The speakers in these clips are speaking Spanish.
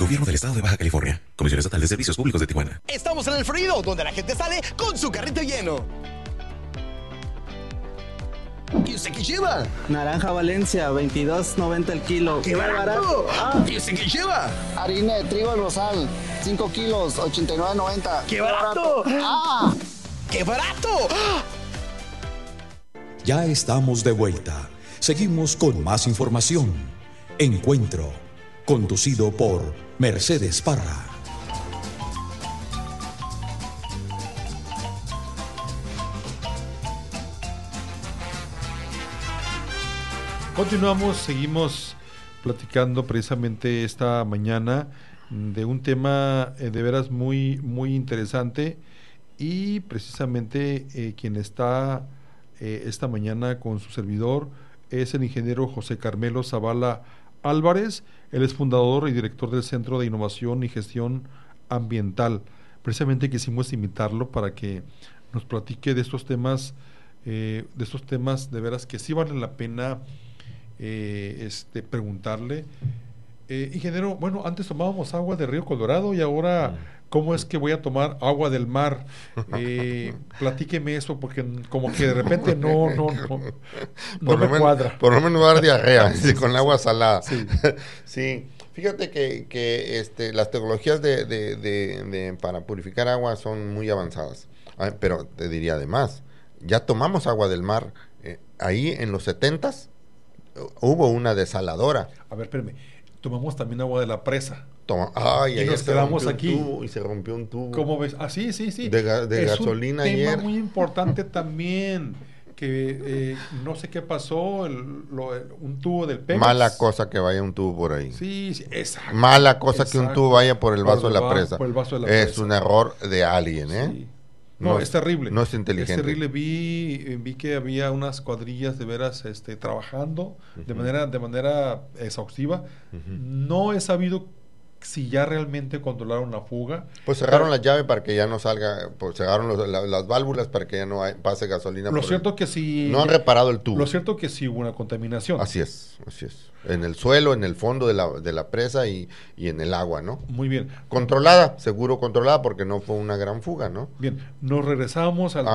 Gobierno del Estado de Baja California. Comisión Estatal de Servicios Públicos de Tijuana. Estamos en el Florido, donde la gente sale con su carrito lleno. ¿Y usted qué lleva? Naranja Valencia, 22.90 el kilo. ¡Qué barato! ¿Y usted qué lleva? Harina de trigo rosal, 5 kilos, 89.90. ¡Qué barato! ¡Ah! ¡Qué barato! ¡Ah! Ya estamos de vuelta. Seguimos con más información. Encuentro, conducido por Mercedes Parra. Continuamos, seguimos platicando precisamente esta mañana de un tema de veras muy, muy interesante, y precisamente quien está esta mañana con su servidor es el ingeniero José Carmelo Zavala Álvarez. Él es fundador y director del Centro de Innovación y Gestión Ambiental. Precisamente quisimos invitarlo para que nos platique de estos temas de veras que sí vale la pena preguntarle. Ingeniero, bueno, antes tomábamos agua de Río Colorado y ahora ¿cómo es que voy a tomar agua del mar? Platíqueme eso, porque como que de repente no me cuadra. Por lo menos va a dar diarrea Sí, con el agua salada. Sí. Sí, fíjate que las tecnologías para purificar agua son muy avanzadas. Pero te diría además, ya tomamos agua del mar. Ahí en los 70s hubo una desaladora. A ver, espérame. Tomamos también agua de la presa. Y nos quedamos aquí. Y se rompió un tubo. ¿Cómo ves? Sí. De gasolina ayer. Es un tema muy importante también, que no sé qué pasó, un tubo del Pemex. Mala cosa que vaya un tubo por ahí. Sí, exacto. Mala cosa que un tubo vaya por el vaso de la presa. Por el vaso de la es presa. un error de alguien, ¿eh? Sí. No, es terrible. No es inteligente. Es terrible. Vi que había unas cuadrillas de veras trabajando de manera exhaustiva. No he sabido si ya realmente controlaron la fuga. Pues cerraron la llave para que ya no salga, pues cerraron las válvulas para que ya no pase gasolina. Lo cierto que sí. No han reparado el tubo. Lo cierto que sí hubo una contaminación. Así es. En el suelo, en el fondo de la presa y en el agua, ¿no? Muy bien. Controlada, seguro controlada, porque no fue una gran fuga, ¿no? Bien, nos regresamos al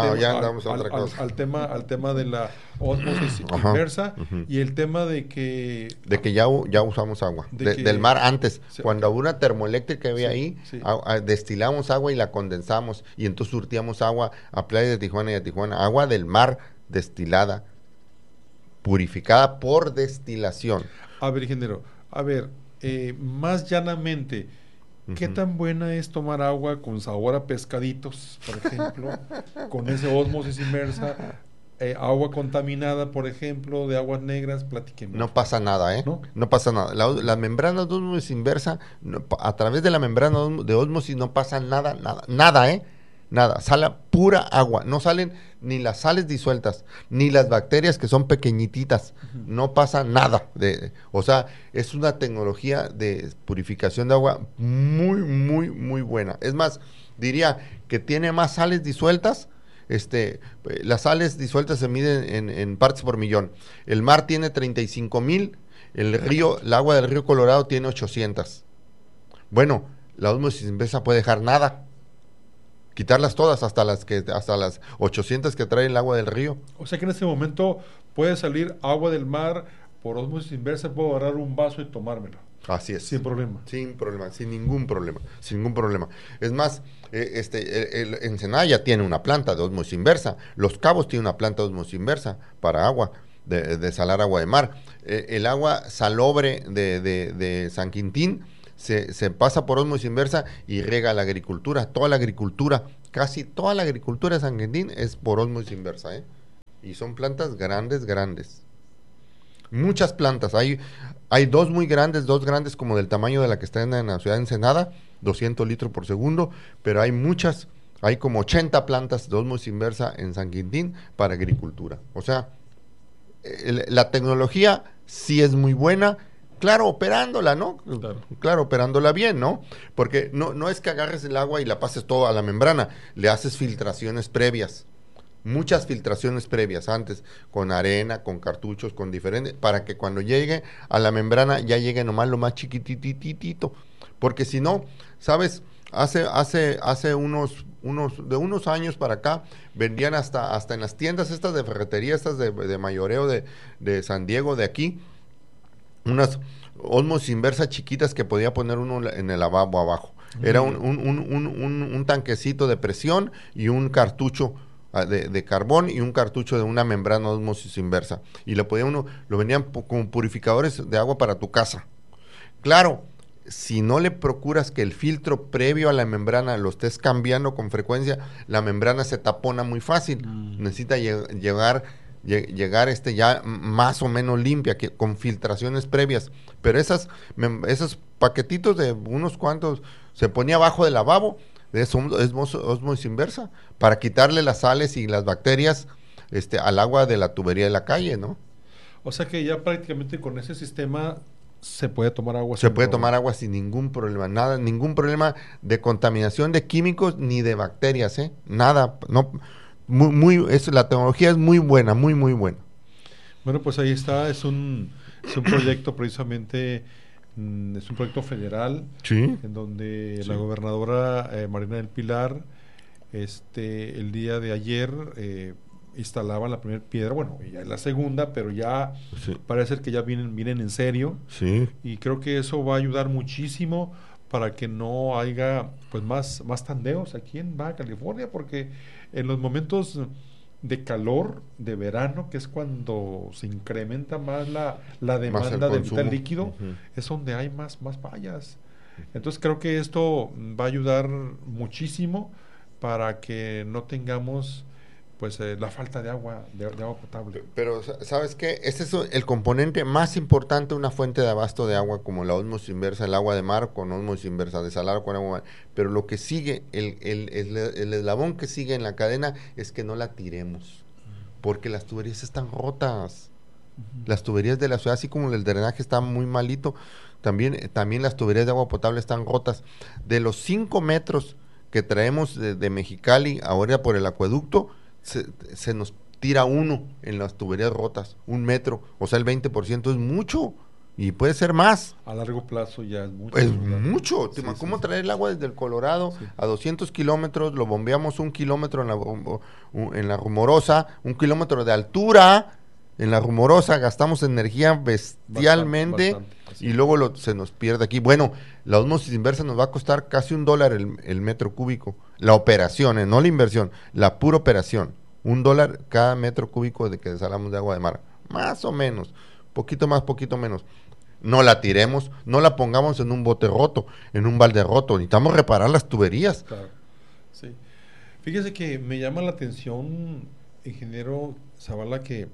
tema tema de la ósmosis inversa y el tema de que ya usamos agua del mar antes, cuando hubo una termoeléctrica que había ahí, destilamos agua y la condensamos, y entonces surtíamos agua a Playa de Tijuana y a Tijuana, agua del mar destilada, purificada por destilación. A ver, ingeniero, más llanamente, ¿qué tan buena es tomar agua con sabor a pescaditos, por ejemplo, con ese ósmosis inversa? Agua contaminada, por ejemplo, de aguas negras, platíqueme. No pasa nada, ¿No? Pasa nada. La membrana de ósmosis inversa, a través de la membrana de ósmosis no pasa nada, nada, sale pura agua, no salen ni las sales disueltas, ni las bacterias que son pequeñititas, no pasa nada. O sea, es una tecnología de purificación de agua muy, muy, muy buena. Es más, diría que tiene más sales disueltas. Las sales disueltas se miden en partes por millón. El mar tiene 35,000, el agua del río Colorado tiene 800. Bueno, la ósmosis inversa puede dejar nada. Quitarlas todas hasta las 800 que trae el agua del río. O sea que en este momento puede salir agua del mar por ósmosis inversa, puedo agarrar un vaso y tomármelo. Así es. Sin problema. Sin ningún problema. Es más, Ensenada ya tiene una planta de ósmosis inversa. Los Cabos tiene una planta de ósmosis inversa para agua, de salar agua de mar. El agua salobre de San Quintín se pasa por ósmosis inversa y riega la agricultura. Casi toda la agricultura de San Quintín es por ósmosis inversa, Y son plantas grandes. Muchas plantas. Hay dos grandes como del tamaño de la que está en la ciudad de Ensenada, 200 litros por segundo, pero hay muchas, hay como 80 plantas de ósmosis inversa en San Quintín para agricultura. O sea, la tecnología sí es muy buena. Claro, operándola, ¿no? Claro, operándola bien, ¿no? Porque no es que agarres el agua y la pases todo a la membrana, le haces filtraciones previas. muchas filtraciones previas antes, con arena, con cartuchos, con diferentes, para que cuando llegue a la membrana ya llegue nomás lo más chiquitititito, porque si no, ¿sabes? Hace unos años para acá, vendían hasta en las tiendas estas de ferretería, estas de mayoreo de San Diego, de aquí, unas osmosis inversa chiquitas que podía poner uno en el lavabo abajo. Era un tanquecito de presión y un cartucho de carbón y un cartucho de una membrana osmosis inversa. Y lo vendían como purificadores de agua para tu casa. Claro, si no le procuras que el filtro previo a la membrana lo estés cambiando con frecuencia, la membrana se tapona muy fácil. Necesita llegar ya más o menos limpia, con filtraciones previas. Pero esos paquetitos de unos cuantos se ponía abajo del lavabo, de osmosis inversa, para quitarle las sales y las bacterias al agua de la tubería de la calle, ¿no? O sea que ya prácticamente con ese sistema se puede tomar agua. Se puede tomar agua sin ningún problema, ningún problema de contaminación de químicos ni de bacterias, nada, no. La tecnología es muy buena, muy buena. Bueno, pues ahí está, es un proyecto precisamente, es un proyecto federal, sí, en donde la gobernadora Marina del Pilar, el día de ayer instalaba la primera piedra, bueno, ya es la segunda, pero ya parece ser que ya vienen en serio, y creo que eso va a ayudar muchísimo para que no haya pues más tandeos aquí en Baja California, porque en los momentos de calor, de verano, que es cuando se incrementa más la demanda de vital líquido, es donde hay más fallas. Entonces creo que esto va a ayudar muchísimo para que no tengamos pues la falta de agua potable. Pero ¿sabes qué? Este es el componente más importante de una fuente de abasto de agua, como la osmosis inversa, el agua de mar con osmosis inversa, desalado con agua de mar. Pero lo que sigue, el eslabón que sigue en la cadena es que no la tiremos, porque las tuberías están rotas. Las tuberías de la ciudad, así como el drenaje está muy malito, también las tuberías de agua potable están rotas. De los 5 metros que traemos de Mexicali ahora por el acueducto, se nos tira uno en las tuberías rotas, 1 metro, o sea el 20% es mucho, y puede ser más. A largo plazo ya es mucho. Es mucho. ¿Cómo traer el agua desde el Colorado a 200 kilómetros? Lo bombeamos 1 kilómetro en la Rumorosa, 1 kilómetro de altura en la Rumorosa, gastamos energía bestialmente, bastante, y luego se nos pierde aquí. Bueno, la osmosis inversa nos va a costar casi $1 el metro cúbico. La operación, no la inversión, la pura operación. $1 cada metro cúbico de que desalamos de agua de mar. Más o menos, poquito más, poquito menos. No la tiremos, no la pongamos en un bote roto, en un balde roto. Necesitamos reparar las tuberías. Claro, sí. Fíjese que me llama la atención, ingeniero Zavala, que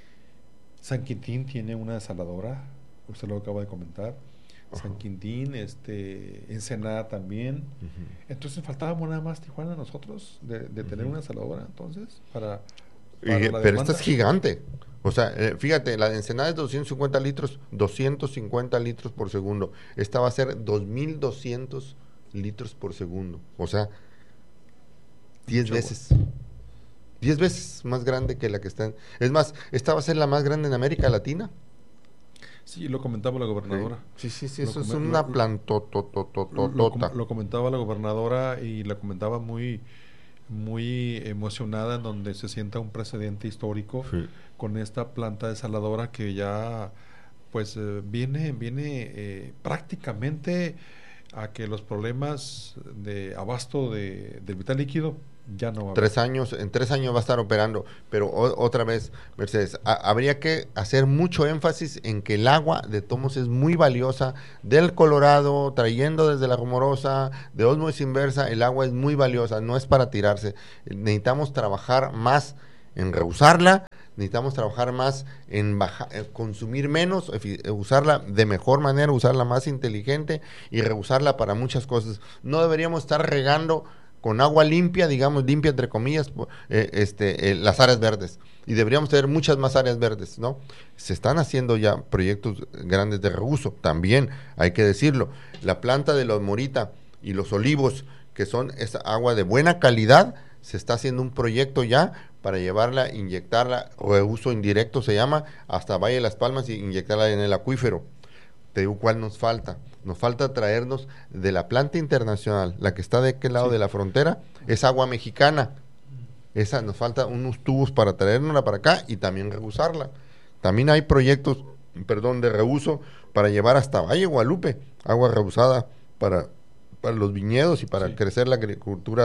San Quintín tiene una desaladora, usted lo acaba de comentar. San Quintín, Ensenada también. Entonces faltábamos nada más Tijuana nosotros de tener una desaladora, entonces, para pero esta es gigante. O sea, fíjate, la de Ensenada es 250 litros por segundo. Esta va a ser 2,200 litros por segundo. O sea, 10 veces. 10 veces más grande que la que está. Es más, esta va a ser la más grande en América Latina. Sí, lo comentaba la gobernadora. Sí, eso es una plantototototota. Lo comentaba la gobernadora y la comentaba muy emocionada, en donde se sienta un precedente histórico con esta planta desaladora que ya pues viene prácticamente a que los problemas de abasto del vital líquido ya no va a haber. En 3 años va a estar operando, pero otra vez, Mercedes, habría que hacer mucho énfasis en que el agua de Tomos es muy valiosa, del Colorado, trayendo desde la Rumorosa, de osmosis inversa, el agua es muy valiosa, no es para tirarse. Necesitamos trabajar más en reusarla, necesitamos trabajar más en consumir menos, usarla de mejor manera, usarla más inteligente y reusarla para muchas cosas. No deberíamos estar regando con agua limpia, digamos, limpia entre comillas, las áreas verdes. Y deberíamos tener muchas más áreas verdes, ¿no? Se están haciendo ya proyectos grandes de reuso, también, hay que decirlo. La planta de los Morita y los Olivos, que son esa agua de buena calidad, se está haciendo un proyecto ya para llevarla, inyectarla, reuso indirecto se llama, hasta Valle de las Palmas y inyectarla en el acuífero. Te digo cuál nos falta. Nos falta traernos de la planta internacional, la que está de aquel lado de la frontera, es agua mexicana. Esa nos falta unos tubos para traernosla para acá y también reusarla. También hay proyectos, de reuso para llevar hasta Valle Guadalupe, agua reusada para los viñedos y para crecer la agricultura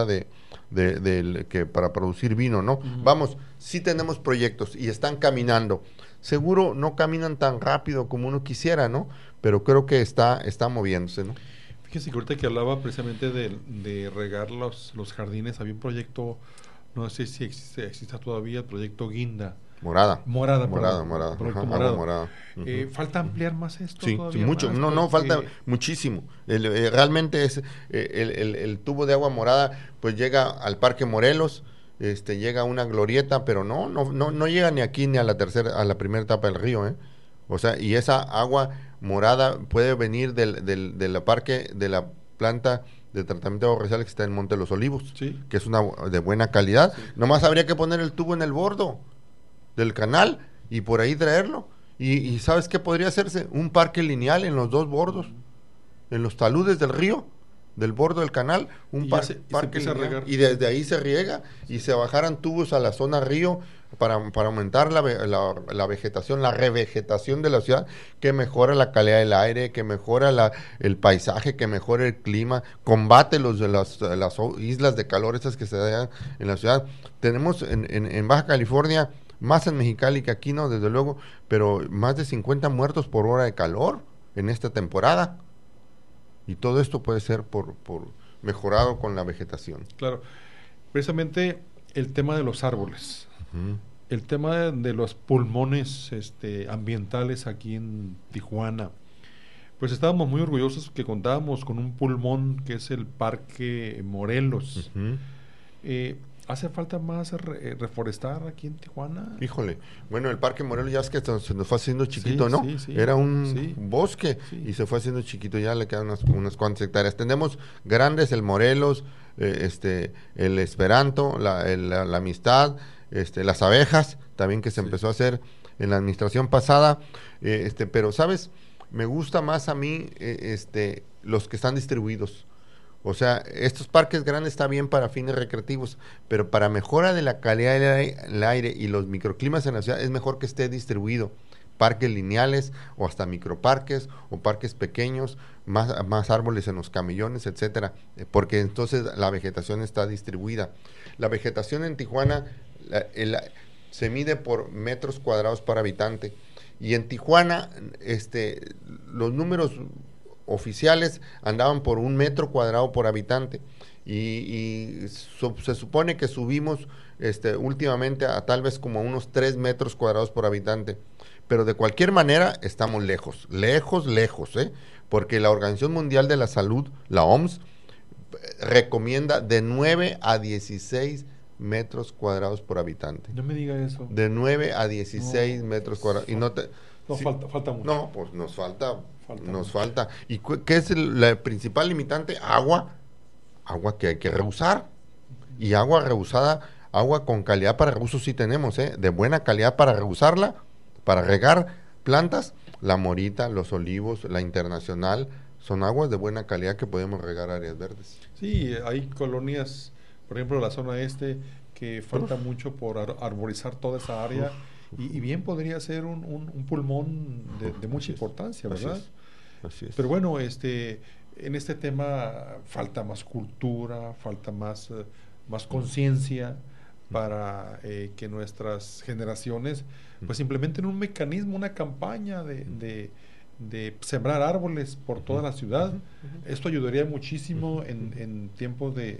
para producir vino, ¿no? Vamos, sí tenemos proyectos y están caminando. Seguro no caminan tan rápido como uno quisiera, ¿no? Pero creo que está moviéndose, ¿no? Fíjese que ahorita que hablaba precisamente de regar los jardines, había un proyecto, no sé si exista todavía, el proyecto Guinda. Morada. Proyecto Ajá, morada. ¿Falta ampliar más esto? Sí, mucho. No, falta muchísimo. Realmente es el tubo de agua morada, pues llega al Parque Morelos, llega a una glorieta, pero no llega ni aquí ni a la primera etapa del río, ¿eh? O sea, y esa agua morada puede venir del parque, de la planta de tratamiento de aguas residuales que está en Monte de los Olivos, que es una de buena calidad. Nomás habría que poner el tubo en el bordo del canal y por ahí traerlo. Y ¿sabes qué podría hacerse? Un parque lineal en los dos bordos, en los taludes del río, del bordo del canal, parque lineal, y desde ahí se riega y se bajaran tubos a la zona río para aumentar la vegetación, la revegetación de la ciudad, que mejora la calidad del aire, que mejora el paisaje, que mejora el clima, combate las islas de calor esas que se dan en la ciudad. Tenemos en Baja California, más en Mexicali que aquí, no, desde luego, pero más de 50 muertos por hora de calor en esta temporada. Y todo esto puede ser por mejorado con la vegetación. Claro. Precisamente el tema de los árboles. El tema de los pulmones ambientales aquí en Tijuana. Pues estábamos muy orgullosos que contábamos con un pulmón que es el Parque Morelos. ¿Hace falta más reforestar aquí en Tijuana? Híjole, bueno, el Parque Morelos ya es que se nos fue haciendo chiquito, ¿no? Sí. Era un bosque y se fue haciendo chiquito, ya le quedan unas cuantas hectáreas. Tenemos grandes, el Morelos, el Esperanto, la Amistad, las abejas, también que se empezó a hacer en la administración pasada, pero, ¿sabes? Me gusta más a mí los que están distribuidos. O sea, estos parques grandes está bien para fines recreativos, pero para mejora de la calidad del aire y los microclimas en la ciudad es mejor que esté distribuido. Parques lineales o hasta microparques o parques pequeños, más árboles en los camellones, etcétera, porque entonces la vegetación está distribuida. La vegetación en Tijuana se mide por metros cuadrados por habitante y en Tijuana los números oficiales andaban por 1 metro cuadrado por habitante y se supone que subimos últimamente a tal vez como unos 3 metros cuadrados por habitante, pero de cualquier manera estamos lejos, porque la Organización Mundial de la Salud, la OMS, recomienda de 9 a 16 metros cuadrados por habitante. No me diga eso. De 9 a 16 metros cuadrados. Falta mucho. No, pues nos falta. ¿Y qué es la principal limitante? Agua que hay que reusar. Y agua reusada, agua con calidad para reuso sí tenemos, de buena calidad para reusarla, para regar plantas. La Morita, los Olivos, la Internacional, son aguas de buena calidad que podemos regar áreas verdes. Sí, hay colonias, por ejemplo, la zona que falta mucho por arborizar toda esa área. Y bien podría ser un pulmón de mucha importancia, ¿verdad? Así es. Pero bueno, en este tema falta más cultura, falta más conciencia para que nuestras generaciones pues implementen un mecanismo, una campaña de sembrar árboles por toda la ciudad. Esto ayudaría muchísimo en tiempos de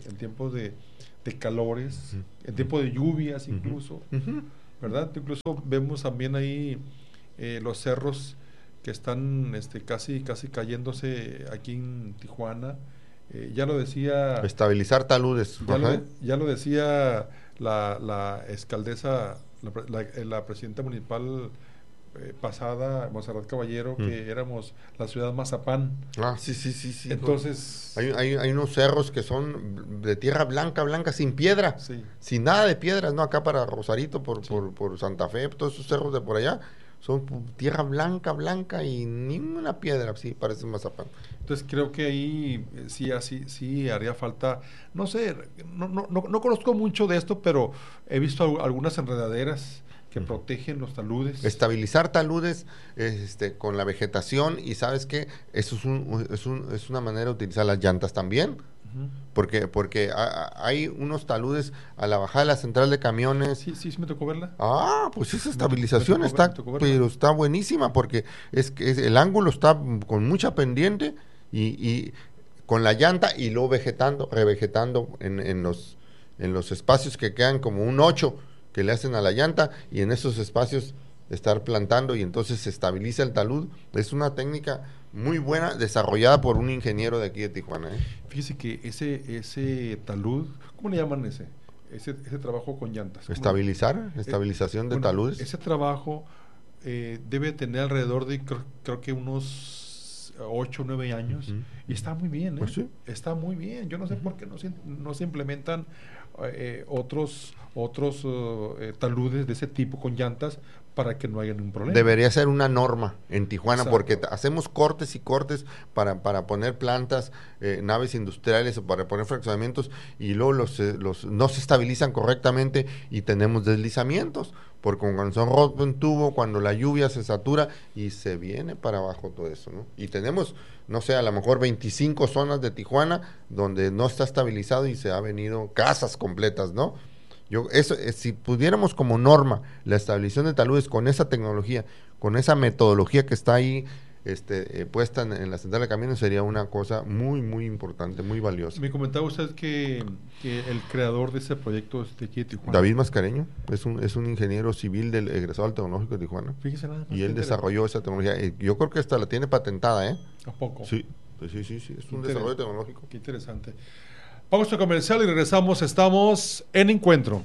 calores, en tiempo de lluvias incluso. ¿Verdad? Incluso vemos también ahí los cerros que están casi cayéndose aquí en Tijuana. Ya lo decía... Estabilizar taludes. Ya lo decía la alcaldesa, la presidenta municipal pasada, Monserrat Caballero, que éramos la ciudad Mazapán. Sí. Entonces... Hay unos cerros que son de tierra blanca, sin piedra, sin nada de piedras, ¿no? Acá para Rosarito, por Santa Fe, todos esos cerros de por allá, son tierra blanca y ninguna piedra, sí, parece un mazapán. Entonces creo que ahí sí haría falta, no sé, no conozco mucho de esto, pero he visto algunas enredaderas que protegen los taludes. Estabilizar taludes con la vegetación, y ¿sabes qué? Eso es una manera de utilizar las llantas también. Porque hay unos taludes a la bajada de la central de camiones. Sí, me tocó verla. Pues esa estabilización pero está buenísima, porque es que el ángulo está con mucha pendiente y con la llanta, y luego revegetando en los espacios que quedan como un 8 que le hacen a la llanta, y en esos espacios estar plantando, y entonces se estabiliza el talud. Es una técnica muy buena, desarrollada por un ingeniero de aquí de Tijuana. Fíjese que ese talud, ¿cómo le llaman ese trabajo con llantas? Estabilización de taludes. Ese trabajo debe tener alrededor de, creo que unos 8 o 9 años, y está muy bien, Pues sí. Está muy bien. Yo no sé por qué no se implementan otros taludes de ese tipo con llantas, para que no haya ningún problema. Debería ser una norma en Tijuana. Exacto. Porque hacemos cortes y cortes para poner plantas, naves industriales, o para poner fraccionamientos, y luego los no se estabilizan correctamente y tenemos deslizamientos, porque cuando son rotos en tubo, cuando la lluvia se satura y se viene para abajo todo eso, ¿no? Y tenemos, no sé, a lo mejor 25 zonas de Tijuana donde no está estabilizado y se ha venido casas completas, ¿no? Si pudiéramos como norma la estabilización de taludes con esa tecnología, con esa metodología que está ahí puesta en la central de camiones, sería una cosa muy, muy importante, muy valiosa. Me comentaba usted que el creador de ese proyecto es de aquí de Tijuana. David Mascareño es un ingeniero civil egresado del Tecnológico de Tijuana. Fíjese nada más. Y él desarrolló esa tecnología. Yo creo que hasta la tiene patentada, ¿eh? ¿A poco? Sí, es un desarrollo tecnológico. Qué interesante. Pausa comercial y regresamos. Estamos en Encuentro.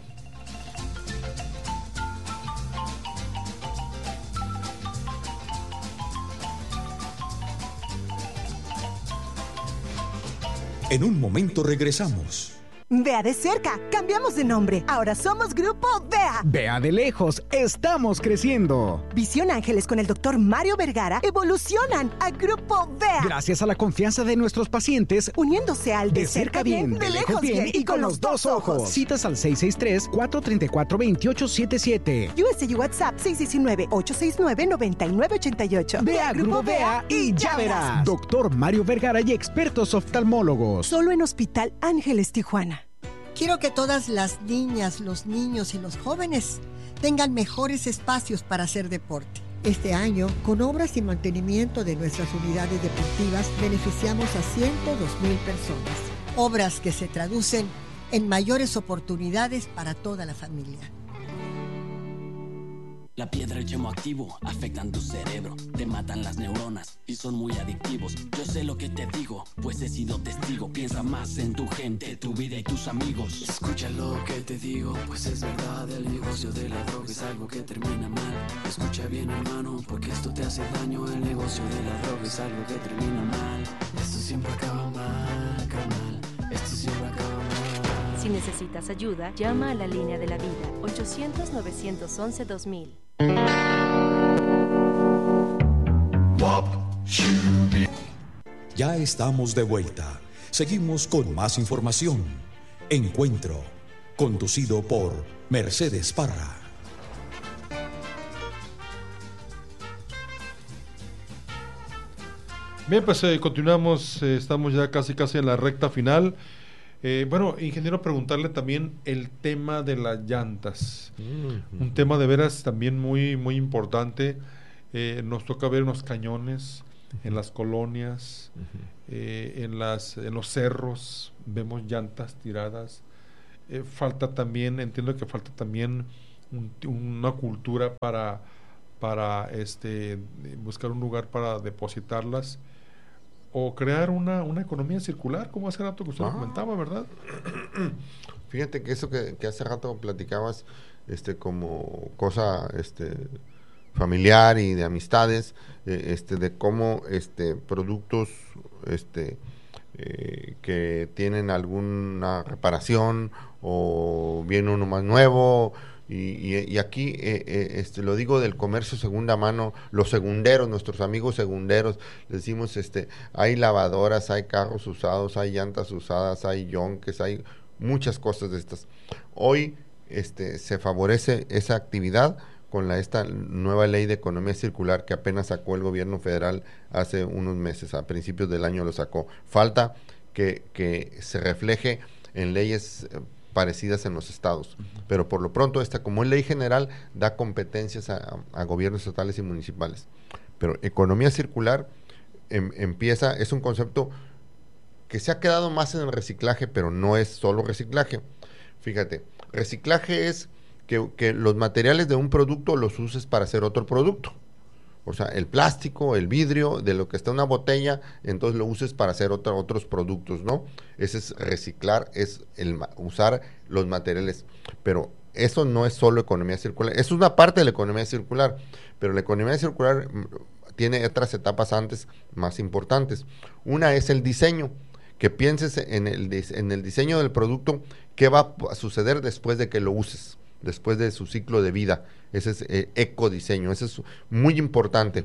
En un momento regresamos. Vea de cerca, cambiamos de nombre. Ahora somos Grupo Vea. Vea de lejos, estamos creciendo. Visión Ángeles con el doctor Mario Vergara evolucionan a Grupo Vea. Gracias a la confianza de nuestros pacientes, uniéndose al de cerca bien, de lejos bien y con los dos ojos. Citas al 663-434-2877. USA y WhatsApp 619-869-9988. Ve a Grupo Vea y ya verás. Doctor Mario Vergara y expertos oftalmólogos. Solo en Hospital Ángeles Tijuana. Quiero que todas las niñas, los niños y los jóvenes tengan mejores espacios para hacer deporte. Este año, con obras y mantenimiento de nuestras unidades deportivas, beneficiamos a 102,000 personas. Obras que se traducen en mayores oportunidades para toda la familia. La piedra y el yemo activo afectan tu cerebro, te matan las neuronas y son muy adictivos. Yo sé lo que te digo, pues he sido testigo. Piensa más en tu gente, tu vida y tus amigos. Escucha lo que te digo, pues es verdad. El negocio de la droga es algo que termina mal. Escucha bien, hermano, porque esto te hace daño. El negocio de la droga es algo que termina mal. Esto siempre acaba mal, carnal. Esto siempre acaba mal. Si necesitas ayuda, llama a la línea de la vida, 800-911-2000. Ya estamos de vuelta. Seguimos con más información. Encuentro, conducido por Mercedes Parra. Bien, pues continuamos, estamos ya casi en la recta final. Bueno, ingeniero, preguntarle también el tema de las llantas. Un tema de veras también muy, muy importante. Nos toca ver unos cañones en las colonias, en los cerros, vemos llantas tiradas. Falta también, entiendo que falta también una cultura para buscar un lugar para depositarlas, o crear una economía circular, como hace rato que usted lo comentaba, ¿verdad? Fíjate que eso que hace rato platicabas, como cosa familiar y de amistades, de cómo productos que tienen alguna reparación o viene uno más nuevo, y aquí lo digo del comercio segunda mano, los segunderos, nuestros amigos segunderos, decimos, hay lavadoras, hay carros usados, hay llantas usadas, hay yonques, hay muchas cosas de estas. Hoy se favorece esa actividad con esta nueva ley de economía circular que apenas sacó el gobierno federal hace unos meses, a principios del año lo sacó. Falta que se refleje en leyes parecidas en los estados, pero por lo pronto como es ley general, da competencias a gobiernos estatales y municipales. Pero economía circular es un concepto que se ha quedado más en el reciclaje, pero no es solo reciclaje. Fíjate, reciclaje es que los materiales de un producto los uses para hacer otro producto. O sea, el plástico, el vidrio, de lo que está en una botella, entonces lo uses para hacer otros productos, ¿no? Ese es reciclar, es usar los materiales. Pero eso no es solo economía circular, es una parte de la economía circular, pero la economía circular tiene otras etapas antes más importantes. Una es el diseño, que pienses en el diseño del producto, qué va a suceder después de que lo uses, después de su ciclo de vida. Ese es ecodiseño, ese es muy importante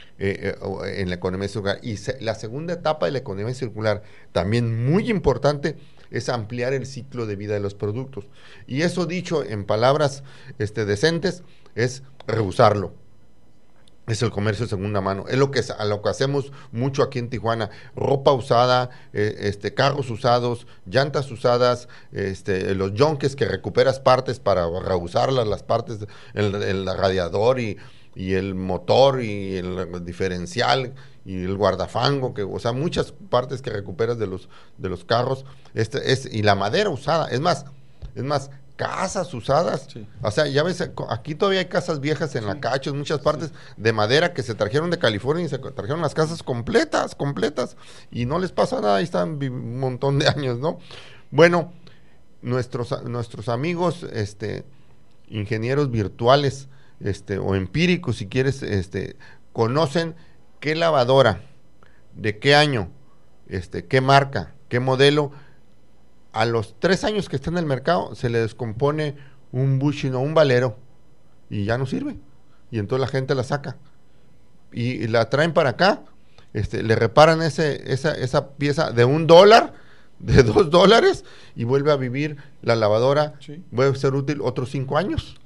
en la economía circular. Y la segunda etapa de la economía circular, también muy importante, es ampliar el ciclo de vida de los productos. Y eso, dicho en palabras decentes, es reusarlo. Es el comercio de segunda mano, es lo que hacemos mucho aquí en Tijuana: ropa usada, carros usados, llantas usadas, los yonques que recuperas partes para reusarlas, las partes, el radiador y el motor y el diferencial y el guardafango, o sea, muchas partes que recuperas de los carros, y la madera usada, es más, casas usadas, sí. O sea, ya ves, aquí todavía hay casas viejas en la Cacho, en muchas partes, de madera que se trajeron de California y se trajeron las casas completas, y no les pasa nada, ahí están un montón de años, ¿no? Bueno, nuestros amigos, ingenieros virtuales, o empíricos, si quieres, conocen qué lavadora, de qué año, qué marca, qué modelo. A los 3 años que está en el mercado, se le descompone un bushing o un valero y ya no sirve. Y entonces la gente la saca. Y la traen para acá, le reparan esa pieza de $1, de $2, y vuelve a vivir la lavadora. Sí. Puede ser útil otros 5 años.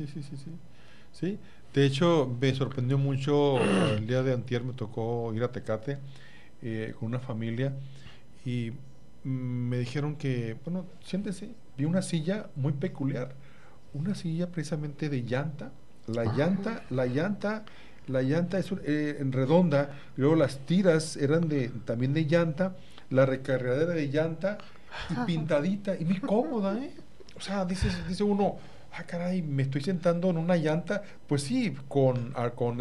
Sí. De hecho, me sorprendió mucho, el día de antier me tocó ir a Tecate con una familia, y me dijeron que, bueno, siéntese, vi una silla muy peculiar, una silla precisamente de llanta. La llanta es redonda, y luego las tiras eran también de llanta, la recargadera de llanta, y pintadita, y muy cómoda, O sea, dice uno, caray, me estoy sentando en una llanta. Pues sí, con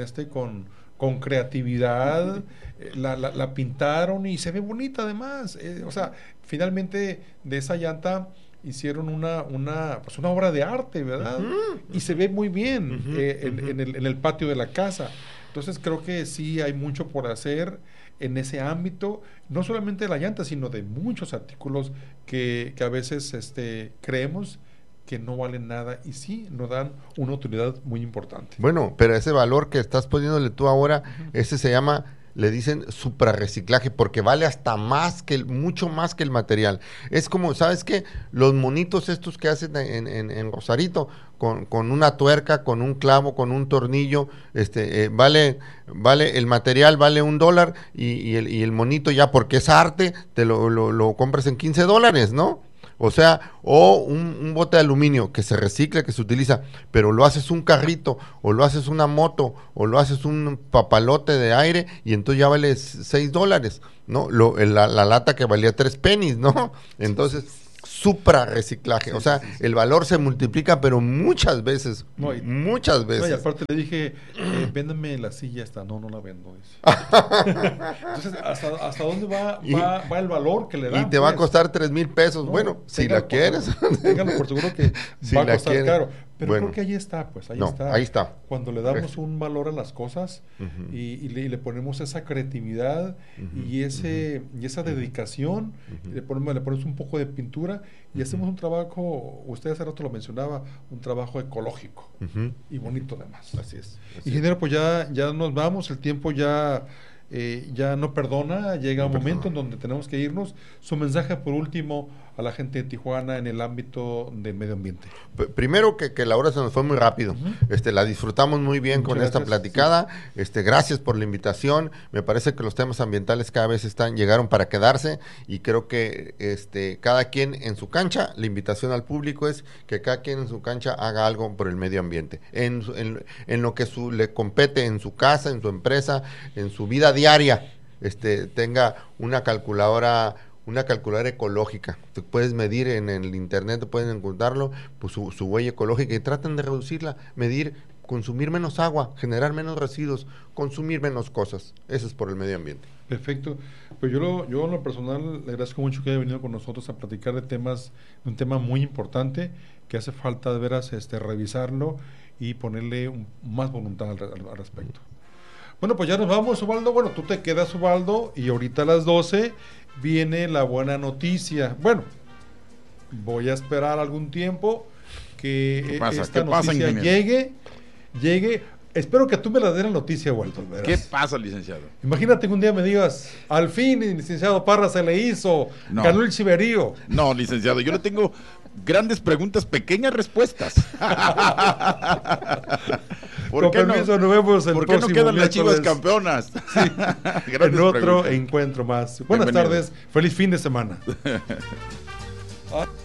creatividad, la pintaron y se ve bonita además. O sea, finalmente de esa llanta hicieron una obra de arte, ¿verdad? Y se ve muy bien en el patio de la casa. Entonces creo que sí hay mucho por hacer en ese ámbito, no solamente de la llanta, sino de muchos artículos que a veces creemos que no valen nada, y sí nos dan una utilidad muy importante. Bueno, pero ese valor que estás poniéndole tú ahora, ese se llama, le dicen suprarreciclaje, porque vale hasta mucho más que el material. Es como, ¿sabes qué? Los monitos estos que hacen en Rosarito, con una tuerca, con un clavo, con un tornillo, vale el material vale $1, y el monito, ya porque es arte, te lo compras en $15, ¿no? O sea, o un bote de aluminio que se recicla, que se utiliza, pero lo haces un carrito, o lo haces una moto, o lo haces un papalote de aire, y entonces ya vale $6, ¿no? La lata que valía 3 pennies, ¿no? Entonces, suprarreciclaje. O sea, el valor se multiplica, pero muchas veces. Muchas veces. Y aparte le dije, véndame la silla esta. No la vendo. Entonces, ¿hasta dónde va el valor que le dan? Y te va a costar $3,000. Bueno, si la quieres. Téngalo por seguro que va a costar caro. Pero bueno, creo que ahí está, pues ahí está. Cuando le damos un valor a las cosas y le ponemos esa creatividad y esa dedicación, le ponemos un poco de pintura y hacemos un trabajo, usted hace rato lo mencionaba, un trabajo ecológico y bonito además. Así es. Ingeniero, pues ya nos vamos, el tiempo ya no perdona, llega un momento en donde tenemos que irnos. Su mensaje por último a la gente de Tijuana en el ámbito del medio ambiente. Primero que la hora se nos fue muy rápido. La disfrutamos muy bien. Muchas con esta platicada. Sí. Gracias por la invitación. Me parece que los temas ambientales cada vez llegaron para quedarse y creo que cada quien en su cancha, la invitación al público es que cada quien en su cancha haga algo por el medio ambiente. En lo que le compete en su casa, en su empresa, en su vida diaria, tenga una calculadora ecológica. Te puedes medir en el internet, pueden encontrarlo, pues su huella ecológica y traten de reducirla, medir, consumir menos agua, generar menos residuos, consumir menos cosas. Eso es por el medio ambiente. Perfecto. Pues yo en lo personal le agradezco mucho que haya venido con nosotros a platicar de un tema muy importante que hace falta de veras revisarlo y ponerle más voluntad al respecto. Bueno, pues ya nos vamos, Ubaldo. Bueno, tú te quedas, Ubaldo, y ahorita a las 12 viene la buena noticia. Bueno, voy a esperar algún tiempo que esta noticia llegue. Espero que tú me la des la noticia, Walter. ¿Qué pasa, licenciado? Imagínate que un día me digas, al fin, licenciado Parra se le hizo, ganó el chiverío. No, licenciado, yo le tengo grandes preguntas, pequeñas respuestas. Con permiso, nos vemos el próximo. ¿Por qué no quedan las Chivas campeonas? Sí. En otro encuentro más. Buenas tardes, feliz fin de semana.